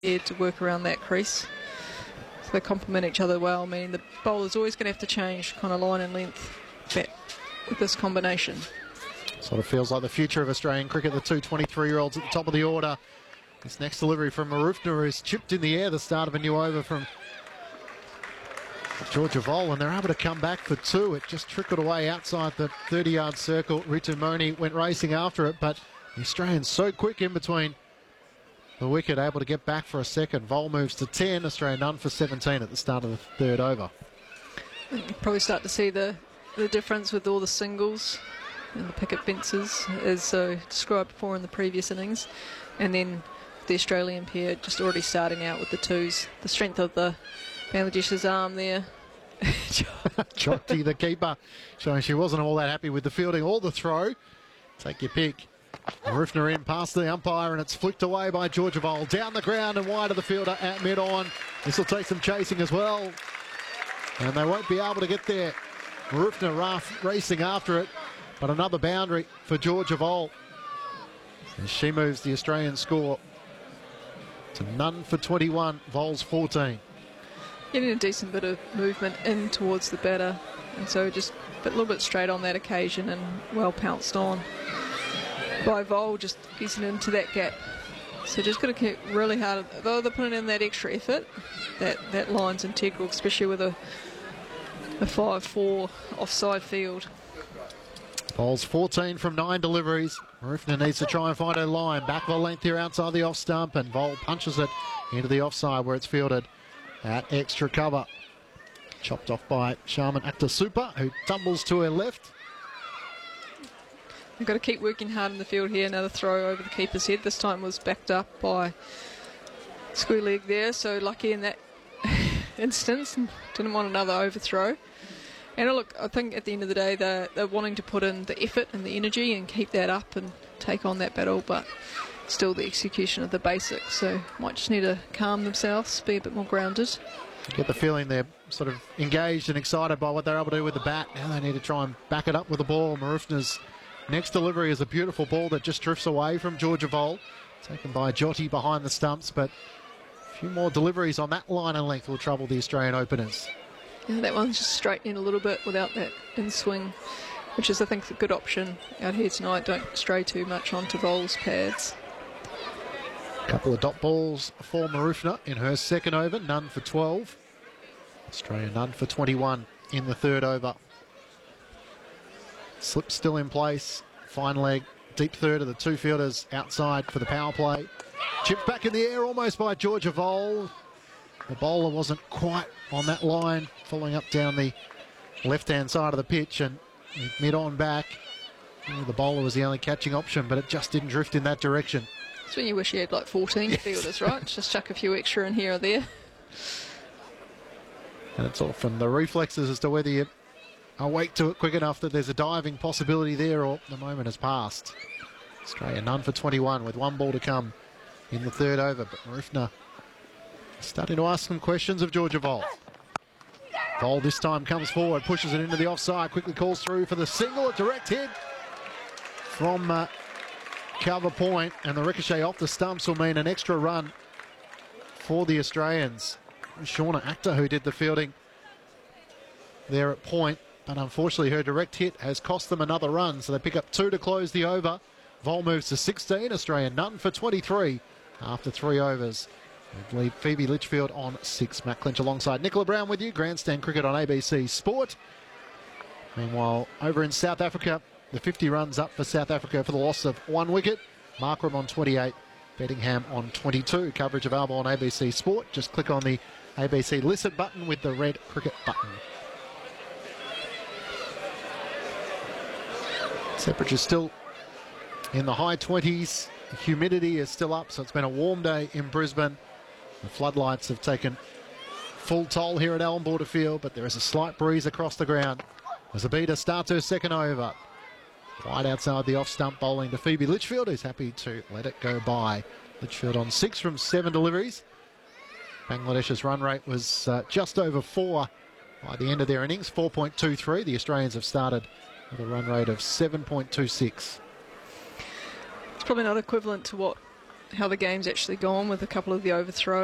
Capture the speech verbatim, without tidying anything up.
to work around that crease. So they complement each other well, meaning the bowler's always going to have to change kind of line and length back with this combination. Sort of feels like the future of Australian cricket, the two twenty-three-year-olds at the top of the order. This next delivery from Marufna is chipped in the air, the start of a new over from Georgia Vole, and they're able to come back for two. It just trickled away outside the thirty-yard circle. Ritu Moni went racing after it, but the Australians so quick in between the wicket, able to get back for a second. Vole moves to ten, Australia none for seventeen at the start of the third over. You probably start to see the, the difference with all the singles and the picket fences, as uh, described before in the previous innings, and then the Australian pair just already starting out with the twos. The strength of the Bangladesh's arm there. Chokti, the keeper, showing she wasn't all that happy with the fielding or the throw. Take your pick. Marufna in past the umpire, and it's flicked away by Georgia Vole. Down the ground and wide of the fielder at mid-on. This will take some chasing as well, and they won't be able to get there. Marufna rough racing after it, but another boundary for Georgia Vole. And she moves the Australian score to none for twenty-one, Vole's fourteen. Getting a decent bit of movement in towards the batter, and so just a little bit straight on that occasion and well pounced on by Vole, just getting into that gap. So just got to keep really hard, though they're putting in that extra effort, that, that line's integral, especially with a, a five four offside field. Vole's fourteen from nine deliveries. Marufna needs to try and find her line. Back of a length here outside the off stump, and Vole punches it into the offside where it's fielded at extra cover. Chopped off by Sharman Akhtar, who tumbles to her left. They've got to keep working hard in the field here. Another throw over the keeper's head. This time was backed up by Square Leg there, so lucky in that instance. Didn't want another overthrow. And look, I think at the end of the day, they're, they're wanting to put in the effort and the energy and keep that up and take on that battle, but still the execution of the basics. So might just need to calm themselves, be a bit more grounded. You get the feeling they're sort of engaged and excited by what they're able to do with the bat. Now they need to try and back it up with the ball. Marufna's next delivery is a beautiful ball that just drifts away from Georgia Vole, taken by Jyoti behind the stumps, but a few more deliveries on that line and length will trouble the Australian openers. Yeah, that one's just straightening a little bit without that in swing, which is, I think, a good option out here tonight. Don't stray too much onto Vole's pads. Couple of dot balls for Marufna in her second over, none for twelve. Australia none for twenty-one in the third over. Slip still in place, fine leg, deep third of the two fielders outside for the power play. Chipped back in the air almost by Georgia Vole. The bowler wasn't quite on that line, following up down the left-hand side of the pitch, and mid-on back. The bowler was the only catching option, but it just didn't drift in that direction. That's when you wish you had like fourteen yes. fielders, right? Just chuck a few extra in here or there. And it's often the reflexes as to whether you awake to it quick enough that there's a diving possibility there, or the moment has passed. Australia none for twenty-one with one ball to come in the third over, but Marufna starting to ask some questions of Georgia Vole. Vole this time comes forward, pushes it into the offside, quickly calls through for the single, a direct hit from uh, cover point, and the ricochet off the stumps will mean an extra run for the Australians. Shauna Akhtar, who did the fielding there at point, but unfortunately her direct hit has cost them another run, so they pick up two to close the over. Vole moves to sixteen, Australia none for twenty-three after three overs. We leave Phoebe Litchfield on six. Matt Clinch alongside Nicola Brown with you. Grandstand Cricket on A B C Sport. Meanwhile, over in South Africa, the fifty runs up for South Africa for the loss of one wicket. Markram on twenty-eight, Bettingham on twenty-two. Coverage available on A B C Sport. Just click on the A B C Listen button with the red cricket button. Temperature still in the high twenties. The humidity is still up, so it's been a warm day in Brisbane. The floodlights have taken full toll here at Allan Border Field, but there is a slight breeze across the ground as Abida starts her second over. Wide outside the off stump, bowling to Phoebe Litchfield, who's happy to let it go by. Litchfield on six from seven deliveries. Bangladesh's run rate was uh, just over four by the end of their innings, four point two three. The Australians have started with a run rate of seven point two six. It's probably not equivalent to what how the game's actually gone with a couple of the overthrows.